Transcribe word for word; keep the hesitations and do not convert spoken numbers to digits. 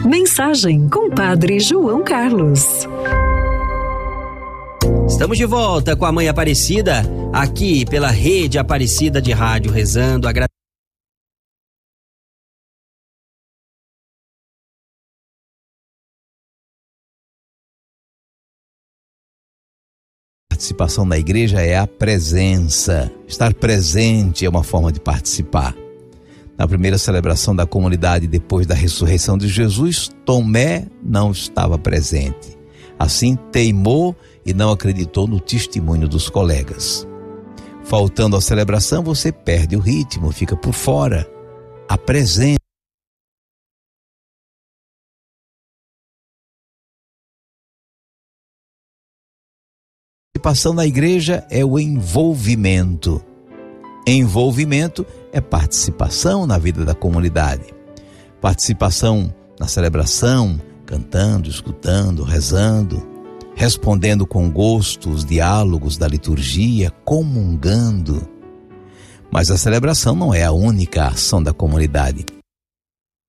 Mensagem com o Padre João Carlos. Estamos de volta com a Mãe Aparecida, aqui pela Rede Aparecida de Rádio, rezando, agradecendo. Participação na igreja é a presença. Estar presente é uma forma de participar. Na primeira celebração da comunidade depois da ressurreição de Jesus, Tomé não estava presente. Assim, teimou e não acreditou no testemunho dos colegas. Faltando à celebração, você perde o ritmo, fica por fora. A presença. A participação na igreja é o envolvimento. Envolvimento é participação na vida da comunidade. Participação na celebração, cantando, escutando, rezando, respondendo com gosto os diálogos da liturgia, comungando. Mas a celebração não é a única ação da comunidade.